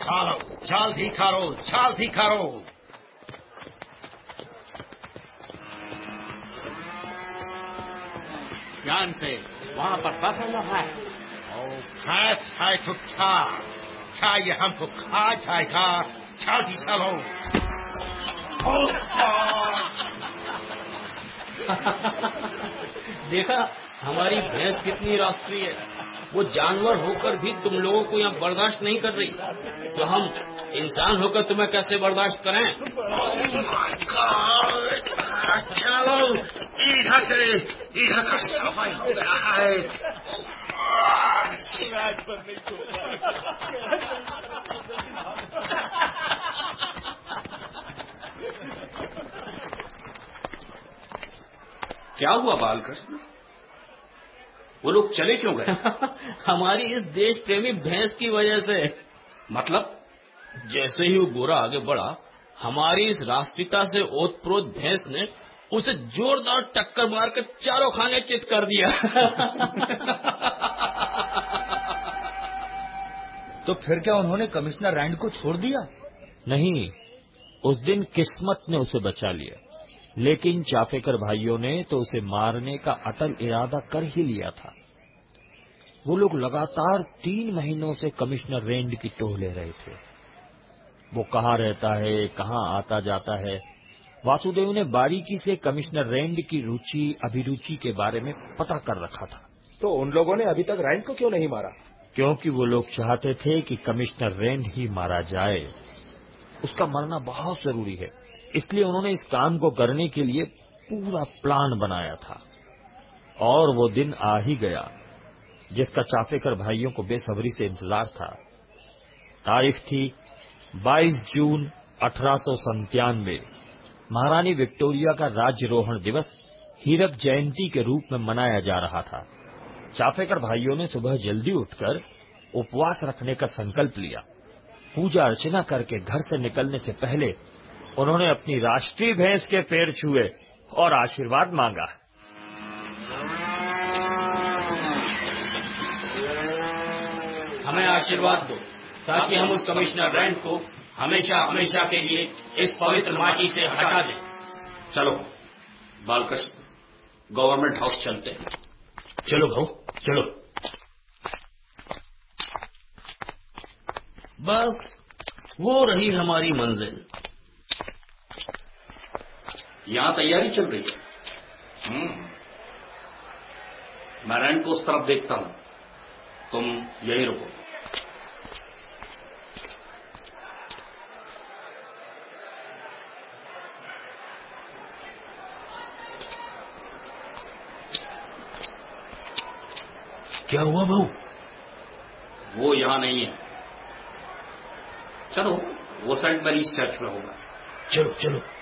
खालो, जल्दी करो, जल्दी करो। ध्यान से, वहाँ पर बफेलो है। भैंस है तो क्या ये हमको खा जाएगा? जल्दी चलो। देखा हमारी भैंस कितनी राष्ट्रीय है। वो जानवर होकर भी तुम लोगों को यहाँ बर्दाश्त नहीं कर रही, तो हम इंसान होकर तुम्हें कैसे बर्दाश्त करें? चलो इधर से, इधर का सफाई हो गया है। क्या हुआ बालकृष्ण? वो लोग चले क्यों गए? हमारी इस देश प्रेमी भैंस की वजह से। मतलब? जैसे ही वो गोरा आगे बढ़ा, हमारी इस राष्ट्रीयता से ओतप्रोत भैंस ने उसे जोरदार टक्कर मारकर चारों खाने चित कर दिया। तो फिर क्या उन्होंने कमिश्नर रैंड को छोड़ दिया? नहीं, उस दिन किस्मत ने उसे बचा लिया, लेकिन चाफेकर भाइयों ने तो उसे मारने का अटल इरादा कर ही लिया था। वो लोग लगातार 3 महीनों से कमिश्नर रैंड की टोह ले रहे थे। वो कहाँ रहता है, कहाँ आता जाता है। वासुदेव ने बारीकी से कमिश्नर रैंड की रुचि अभिरुचि के बारे में पता कर रखा था। तो उन लोगों ने अभी तक रैंड को क्यों नहीं मारा? क्योंकि वो लोग चाहते थे कि कमिश्नर रैंड ही मारा जाए। उसका मरना बहुत जरूरी है, इसलिए उन्होंने इस काम को करने के लिए पूरा प्लान बनाया था। और वो दिन आ ही गया जिसका चाफेकर भाइयों को बेसब्री से इंतजार था। तारीख थी 22 जून 1897। महारानी विक्टोरिया का राज्यरोहण दिवस हीरक जयंती के रूप में मनाया जा रहा था। चाफेकर भाइयों ने सुबह जल्दी उठकर उपवास रखने का संकल्प लिया। पूजा अर्चना करके घर से निकलने से पहले उन्होंने अपनी राष्ट्रीय भैंस के पैर छुए और आशीर्वाद मांगा। हमें आशीर्वाद दो ताकि हम उस कमिश्नर रैंड को हमेशा हमेशा के लिए इस पवित्र माटी से हटा दें। चलो बालकृष्ण, गवर्नमेंट हाउस चलते हैं। चलो भाऊ, चलो। बस वो रही हमारी मंजिल। यहां तैयारी चल रही है। मैं रैंड को उस तरफ देखता हूं, तुम यहीं रुको। क्या हुआ भाऊ? वो यहां नहीं है। चलो, वो सेंट मैरीज चर्च में होगा। चलो चलो।